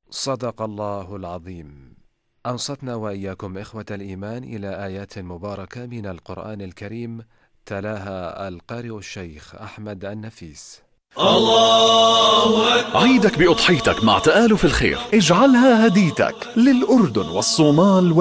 صدق الله العظيم. أنصتنا وإياكم إخوة الإيمان إلى آيات مباركة من القرآن الكريم، تلاها القارئ الشيخ أحمد النفيس. الله أكبر. عيدك بأضحيتك مع تآلف الخير، اجعلها هديتك للأردن والصومال